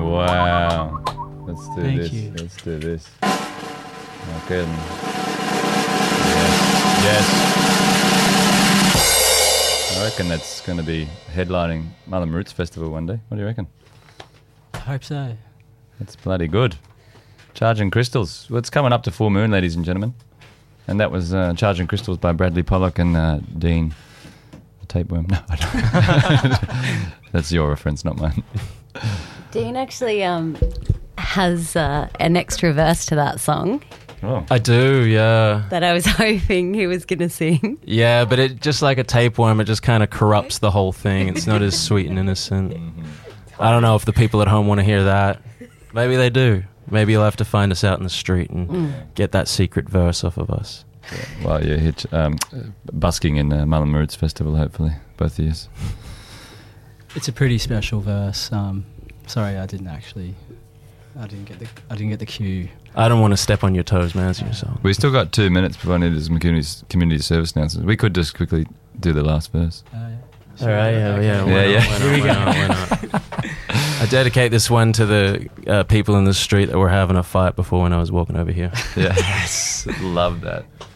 Wow. Let's do Thank this. you. Let's do this. Okay. Yes. I reckon that's going to be headlining Mullen Roots Festival one day. What do you reckon? I hope so. That's bloody good. Charging Crystals. Well, it's coming up to full moon, ladies and gentlemen. And that was Charging Crystals by Bradley Pollock and Dean. The tapeworm. No, I don't. That's your reference, not mine. Dean actually has an extra verse to that song Oh. I do, yeah. that I was hoping he was going to sing. Yeah, but it just like a tapeworm, it just kind of corrupts the whole thing. It's not as sweet and innocent. I don't know if the people at home want to hear that. Maybe they do. Maybe you'll have to find us out in the street and get that secret verse off of us. Well, you're busking in Mullen Roots Festival, hopefully, both of you. It's a pretty special verse. Sorry, I didn't get the cue. I don't want to step on your toes, man. It's your song. We still got 2 minutes before I need this community service announcements. We could just quickly do the last verse. All right, yeah. Why not? I dedicate this one to the people in the street that were having a fight before when I was walking over here. Yes, love that.